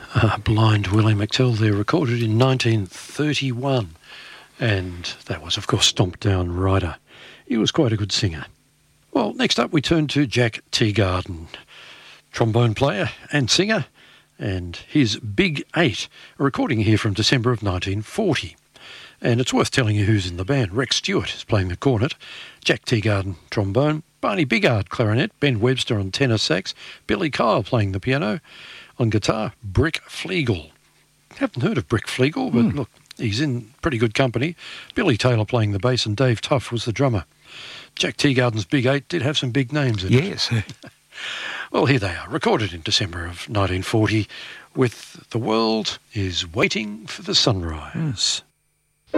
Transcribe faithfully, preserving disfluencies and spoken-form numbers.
Uh, Blind Willie McTell there, recorded in nineteen thirty-one. And that was, of course, Stomp Down Rider. He was quite a good singer. Well, next up we turn to Jack Teagarden, trombone player and singer, and his Big Eight, a recording here from December of nineteen forty. And it's worth telling you who's in the band. Rex Stewart is playing the cornet, Jack Teagarden trombone, Barney Biggard clarinet, Ben Webster on tenor sax, Billy Kyle playing the piano, on guitar, Brick Flegel. Haven't heard of Brick Flegel, but mm. look, he's in pretty good company. Billy Taylor playing the bass and Dave Tuff was the drummer. Jack Teagarden's Big Eight did have some big names in yes. it. Yes. Well, here they are, recorded in December of nineteen forty with The World is Waiting for the Sunrise. Mm.